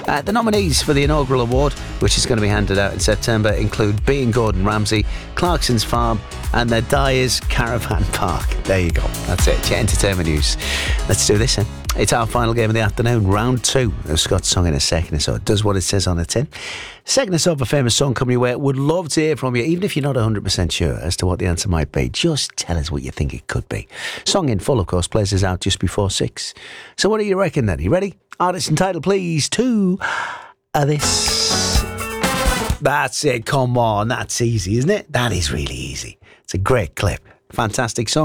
The nominees for the inaugural award, which is going to be handed out in September, include Being Gordon Ramsay, Clarkson's Farm, and the Dyers Caravan Park. There you go. That's it. Your entertainment news. Let's do this then. It's our final game of the afternoon, round 2 of Scott's Song in a Second, so it does what it says on the tin. Second or so of a famous song coming your way. Would love to hear from you, even if you're not 100% sure as to what the answer might be. Just tell us what you think it could be. Song in full, of course, plays us out just before 6. So what do you reckon then? You ready? Artist and title, please, to this. That's it. Come on. That's easy, isn't it? That is really easy. It's a great clip. Fantastic song.